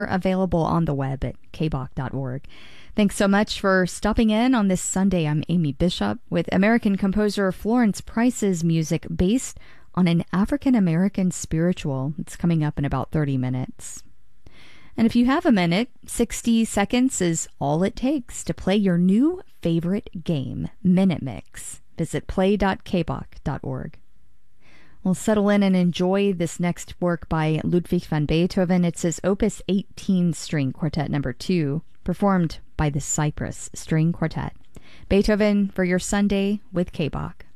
available on the web at kbach.org. Thanks so much for stopping in on this Sunday. I'm Amy Bishop with American composer Florence Price's music based on an African-American spiritual. It's coming up in about 30 minutes. And if you have a minute, 60 seconds is all it takes to play your new favorite game, Minute Mix. Visit play.kbach.org. We'll settle in and enjoy this next work by Ludwig van Beethoven. It's his Opus 18 String Quartet No. 2, performed by the Cypress String Quartet. Beethoven for your Sunday with K-Bach.